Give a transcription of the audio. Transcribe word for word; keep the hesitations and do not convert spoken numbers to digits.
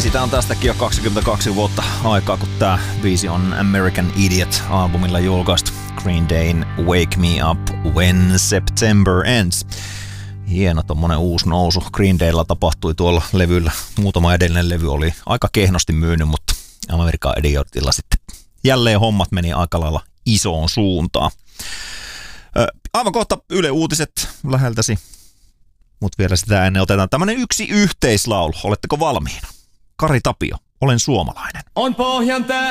Siitä on tästäkin jo kaksikymmentäkaksi vuotta aikaa, kun tää biisi on American Idiot-albumilla julkaistu. Green Dayn Wake Me Up When September Ends. Hieno tommonen uusi nousu. Green Daylla tapahtui tuolla levyllä. Muutama edellinen levy oli aika kehnosti myynyt, mutta American Idiotilla sitten jälleen hommat meni aika lailla isoon suuntaan. Aivan kohta Yle Uutiset läheltäsi. Mutta vielä sitä ennen otetaan tämmönen yksi yhteislaulu. Oletteko valmiina? Kari Tapio, olen suomalainen. On Pohjan tää.